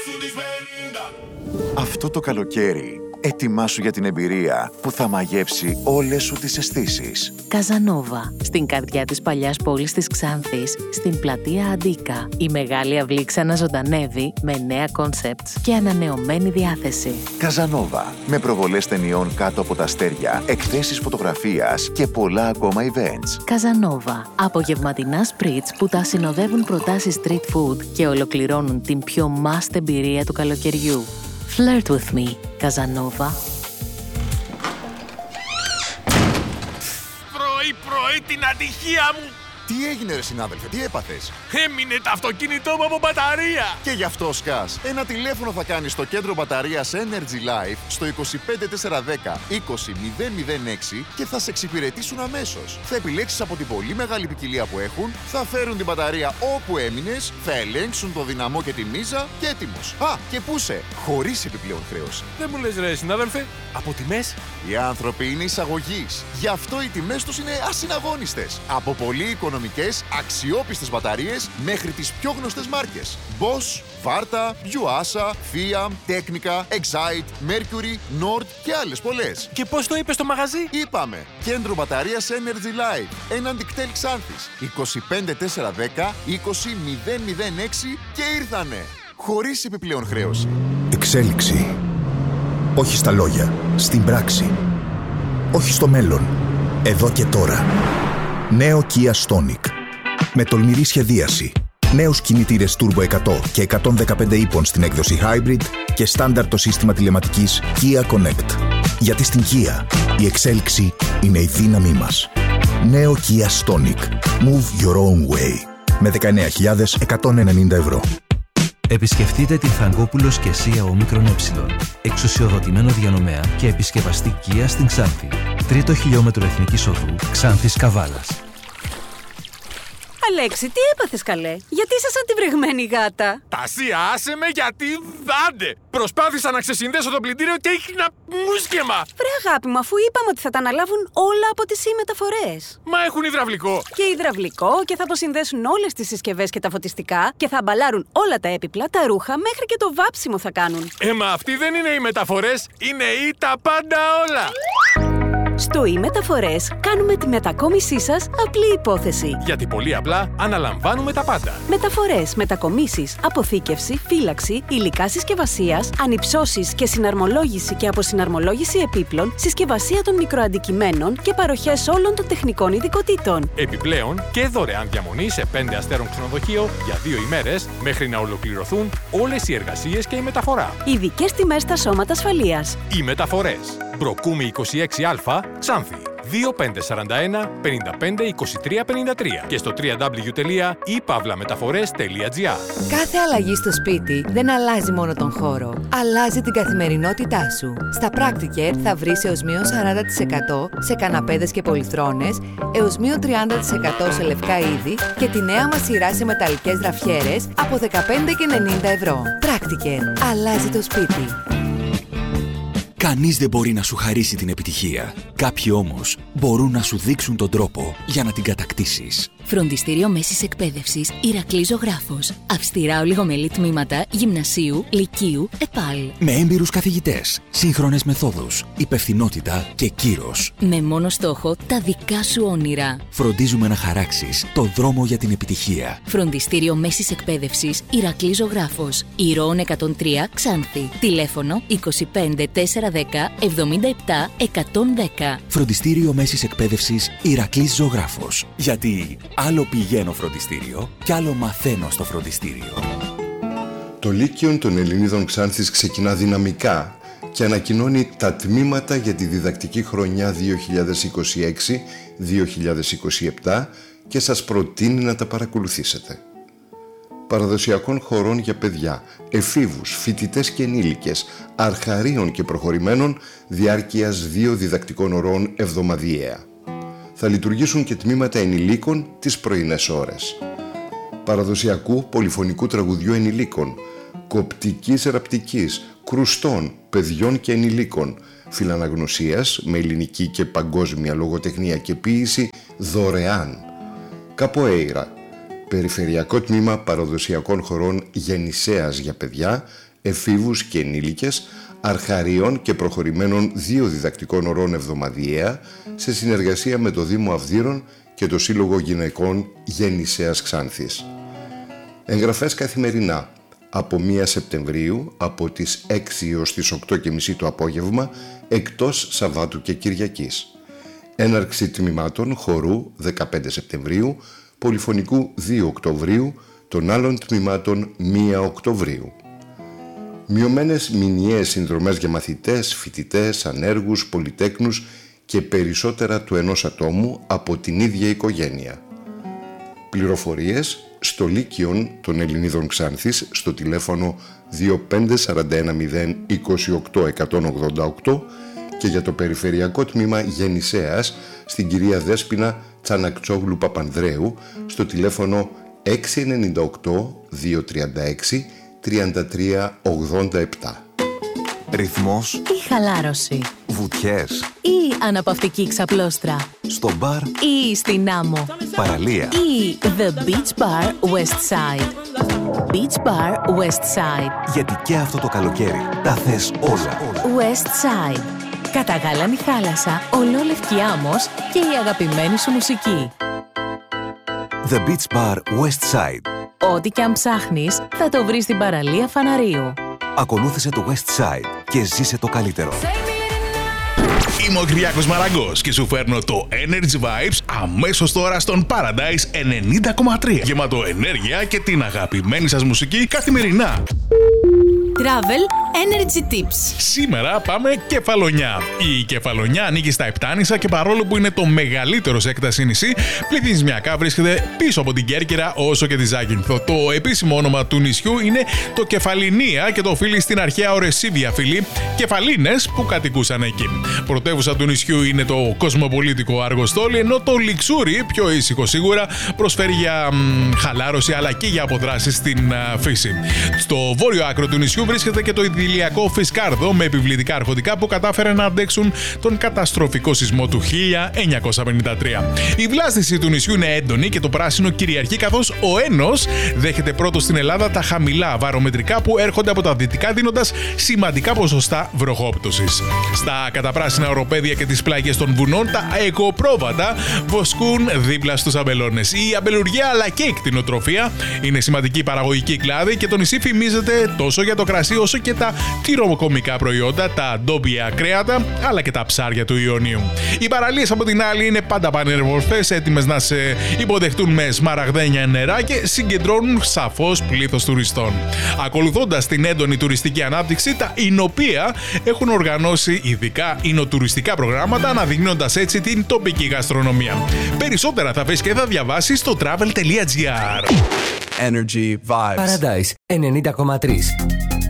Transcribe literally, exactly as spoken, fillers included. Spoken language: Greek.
Αυτό το καλοκαίρι, ετοιμάσου για την εμπειρία που θα μαγεύσει όλες σου τις αισθήσεις. Καζανόβα, στην καρδιά της παλιάς πόλης της Ξάνθης, στην πλατεία Αντίκα. Η μεγάλη αυλή ξαναζωντανεύει με νέα κόνσεπτς και ανανεωμένη διάθεση. Καζανόβα, με προβολές ταινιών κάτω από τα αστέρια, εκθέσεις φωτογραφίας και πολλά ακόμα events. Καζανόβα, απογευματινά σπριτς που τα συνοδεύουν προτάσεις street food και ολοκληρώνουν την πιο must εμπειρία του καλοκαιριού. Flirt with me, Καζανόβα. Πρωί-πρωί την ατυχία μου! Τι έγινε ρε συνάδελφε, τι έπαθες? Έμεινε το αυτοκίνητό μου από μπαταρία! Και γι' αυτό σκάς. Ένα τηλέφωνο θα κάνεις στο κέντρο μπαταρίας Energy Life στο είκοσι πέντε τετρακόσια δέκα είκοσι μηδέν μηδέν έξι και θα σε εξυπηρετήσουν αμέσως. Θα επιλέξεις από την πολύ μεγάλη ποικιλία που έχουν, θα φέρουν την μπαταρία όπου έμεινες, θα ελέγξουν το δυναμό και τη μίζα και έτοιμος. Α, και πού σε, χωρίς επιπλέον χρέωση. Δεν μου λες ρε συνάδελφε, από τιμές? Οι άνθρωποι είναι εισαγωγής. Γι' αυτό οι τιμές τους είναι ασυναγώνιστες. Από πολύ οικονομικές, αξιόπιστες μπαταρίες μέχρι τις πιο γνωστές μάρκες. Bosch, Varta, Yuasa, Fiat, Technica, Excite, Mercury, Nord και άλλες πολλές. Και πώς το είπες στο μαγαζί? Είπαμε, κέντρο μπαταρίας Energy Life, έναντι κτέλ Ξάνθης, είκοσι πέντε τετρακόσια δέκα είκοσι μηδέν μηδέν έξι και ήρθανε. Χωρίς επιπλέον χρέωση. Εξέλιξη. Όχι στα λόγια, στην πράξη. Όχι στο μέλλον, εδώ και τώρα. Νέο Kia Stonic. Με τολμηρή σχεδίαση. Νέους κινητήρες Turbo εκατό και εκατόν δεκαπέντε ύπων στην έκδοση Hybrid και στάνταρ το σύστημα τηλεματικής Kia Connect. Γιατί στην Kia η εξέλιξη είναι η δύναμή μας. Νέο Kia Stonic. Move your own way. Με δεκαεννέα χιλιάδες εκατόν ενενήντα ευρώ. Επισκεφτείτε την Θαγκόπουλος και Σία Ομίκρον Ε, εξουσιοδοτημένο διανομέα και επισκευαστή Kia στην Ξάνθη. Τρίτο χιλιόμετρο Εθνικής Οδού, Ξάνθης Καβάλας. Αλέξη, τι έπαθες καλέ? Γιατί είσαι σαν τη βρεγμένη γάτα? Τασία, άσε με γιατί δάντε! Προσπάθησα να ξεσυνδέσω το πλυντήριο και έχει ένα μουσκεμα! Βρε αγάπη μου, αφού είπαμε ότι θα τα αναλάβουν όλα από τις ι μεταφορές. Μα έχουν υδραυλικό! Και υδραυλικό και θα αποσυνδέσουν όλες τις συσκευές και τα φωτιστικά και θα αμπαλάρουν όλα τα έπιπλα, τα ρούχα, μέχρι και το βάψιμο θα κάνουν. Ε, μα αυτοί δεν είναι οι μεταφορές, είναι οι τα πάντα όλα! Στο e-μεταφορές κάνουμε τη μετακόμισή σας απλή υπόθεση. Γιατί πολύ απλά αναλαμβάνουμε τα πάντα. Μεταφορές, μετακομίσεις, αποθήκευση, φύλαξη, υλικά συσκευασίας, ανυψώσεις και συναρμολόγηση και αποσυναρμολόγηση επίπλων, συσκευασία των μικροαντικειμένων και παροχές όλων των τεχνικών ειδικοτήτων. Επιπλέον και δωρεάν διαμονή σε πέντε αστέρων ξενοδοχείο για δύο ημέρες μέχρι να ολοκληρωθούν όλες οι εργασίες και η μεταφορά. Ειδικές τιμές στα σώματα ασφαλείας. Οι μεταφορές. Μπροκούμη είκοσι έξι Α, Ξάνθη. δύο πέντε τέσσερα ένα πέντε πέντε είκοσι τρία πενήντα τρία και στο double-u double-u double-u τελεία i pavlametafores τελεία gr. Κάθε αλλαγή στο σπίτι δεν αλλάζει μόνο τον χώρο, αλλάζει την καθημερινότητά σου. Στα Practicare θα βρεις έως μείον σαράντα τοις εκατό σε καναπέδες και πολυθρόνες, έως μείον τριάντα τοις εκατό σε λευκά είδη και τη νέα μας σειρά σε μεταλλικές ραφιέρες από δεκαπέντε και ενενήντα ευρώ. Practicare. Αλλάζει το σπίτι. Κανείς δεν μπορεί να σου χαρίσει την επιτυχία. Κάποιοι όμως μπορούν να σου δείξουν τον τρόπο για να την κατακτήσεις. Φροντιστήριο Μέσης Εκπαίδευσης Ηρακλής Ζωγράφος. Αυστηρά ολιγομελή τμήματα γυμνασίου, λυκείου, ΕΠΑΛ. Με έμπειρους καθηγητές, σύγχρονες μεθόδους, υπευθυνότητα και κύρος. Με μόνο στόχο τα δικά σου όνειρα. Φροντίζουμε να χαράξεις το δρόμο για την επιτυχία. Φροντιστήριο Μέσης Εκπαίδευσης Ηρακλής Ζωγράφος. Ηρώων εκατόν τρία Ξάνθη. Τηλέφωνο είκοσι πέντε τετρακόσια δέκα εβδομήντα επτά εκατόν δέκα. Φροντιστήριο Μέσης Εκπαίδευσης Ηρακλής Ζωγράφος. Γιατί άλλο πηγαίνω φροντιστήριο κι άλλο μαθαίνω στο φροντιστήριο. Το Λύκειον των Ελληνίδων Ξάνθης ξεκινά δυναμικά και ανακοινώνει τα τμήματα για τη διδακτική χρονιά δύο χιλιάδες είκοσι έξι δύο χιλιάδες είκοσι επτά και σας προτείνει να τα παρακολουθήσετε. Παραδοσιακών χορών για παιδιά, εφήβους, φοιτητές και ενήλικες, αρχαρίων και προχωρημένων διάρκειας δύο διδακτικών ωρών εβδομαδιαία. Θα λειτουργήσουν και τμήματα ενηλίκων τις πρωινές ώρες. Παραδοσιακού πολυφωνικού τραγουδιού ενηλίκων, κοπτικής ραπτικής, κρουστών, παιδιών και ενηλίκων, φιλαναγνωσίας με ελληνική και παγκόσμια λογοτεχνία και ποίηση δωρεάν. Καποέιρα, περιφερειακό τμήμα παραδοσιακών χορών γεννησέας για παιδιά, εφήβους και ενήλικες, αρχαρίων και προχωρημένων δύο διδακτικών ωρών εβδομαδιαία σε συνεργασία με το Δήμο Αυδείρων και το Σύλλογο Γυναικών Γεννησέας Ξάνθης. Εγγραφές καθημερινά από πρώτη Σεπτεμβρίου από τις έξι έως τις οκτώ και μισή το απόγευμα, εκτός Σαββάτου και Κυριακής. Έναρξη τμήματων χορού δεκαπέντε Σεπτεμβρίου, πολυφωνικού δύο Οκτωβρίου, των άλλων τμήματων πρώτη Οκτωβρίου. Μειωμένες μηνιαίες συνδρομές για μαθητές, φοιτητές, ανέργους, πολυτέκνους και περισσότερα του ενός ατόμου από την ίδια οικογένεια. Πληροφορίες στο Λύκειον των Ελληνίδων Ξάνθης στο τηλέφωνο δύο πέντε τέσσερα ένα μηδέν δύο οκτώ ένα οκτώ οκτώ και για το Περιφερειακό Τμήμα Γεννησέας στην κυρία Δέσποινα Τσανακτσόγλου Παπανδρέου στο τηλέφωνο έξι εννιά οκτώ δύο τρία έξι τρία τρία ογδόντα επτά. Ρυθμός ή χαλάρωση, βουτιές ή αναπαυτική ξαπλώστρα, στο μπαρ ή στην άμμο, παραλία ή The Beach Bar West Side. Beach Bar West Side. Γιατί και αυτό το καλοκαίρι τα θες όλα. West Side. Καταγάλανη θάλασσα, ολόλευκη άμμος και η αγαπημένη σου μουσική. The Beach Bar West Side. Ό,τι και αν ψάχνεις, θα το βρεις στην παραλία Φαναρίου. Ακολούθησε το West Side και ζήσε το καλύτερο. Είμαι ο Κυριάκος Μαραγκός και σου φέρνω το Energy Vibes αμέσως τώρα στον Paradise ενενήντα κόμμα τρία. Γεμάτο ενέργεια και την αγαπημένη σας μουσική καθημερινά. Travel Energy Tips. Σήμερα πάμε Κεφαλονιά. Η Κεφαλονιά ανήκει στα Επτάνησα και παρόλο που είναι το μεγαλύτερο σε έκταση νησί, πληθυσμιακά βρίσκεται πίσω από την Κέρκυρα όσο και τη Ζάκυνθο. Το επίσημο όνομα του νησιού είναι το Κεφαλινία και το οφείλει στην αρχαία ορεσίβια φυλή Κεφαλίνες που κατοικούσαν εκεί. Πρωτεύουσα του νησιού είναι το κοσμοπολίτικο Αργοστόλι, ενώ το Λιξούρι, πιο ήσυχο σίγουρα, προσφέρει για μ, χαλάρωση αλλά και για αποδράσεις στην α, φύση. Στο βόρειο άκρο του νησιού βρίσκεται και το ιδηλιακό Φισκάρδο με επιβλητικά αρχοντικά που κατάφερε να αντέξουν τον καταστροφικό σεισμό του χίλια εννιακόσια πενήντα τρία. Η βλάστηση του νησιού είναι έντονη και το πράσινο κυριαρχεί, καθώς ο Ένος δέχεται πρώτο στην Ελλάδα τα χαμηλά βαρομετρικά που έρχονται από τα δυτικά, δίνοντας σημαντικά ποσοστά βροχόπτωσης. Στα καταπράσινα οροπέδια και τις πλάγιες των βουνών τα εκοπρόβατα βοσκούν δίπλα στους αμπελώνες. Η αμπελουργία αλλά και η κτηνοτροφία είναι σημαντική παραγωγική κλάδη και το νησί φημίζεται τόσο για το κρασί όσο και τα τυροκομικά προϊόντα, τα ντόπια κρέατα αλλά και τα ψάρια του Ιωνίου. Οι παραλίες από την άλλη είναι πάντα πανέμορφες, έτοιμες να σε υποδεχτούν με σμαραγδένια νερά και συγκεντρώνουν σαφώς πλήθος τουριστών. Ακολουθώντας την έντονη τουριστική ανάπτυξη, τα Ινοπία έχουν οργανώσει ειδικά εινοτουριστικά προγράμματα, αναδεικνύοντας έτσι την τοπική γαστρονομία. Περισσότερα θα βρεις και θα διαβάσεις στο travel τελεία gr. Energy Vibes. Paradise ενενήντα κόμμα τρία.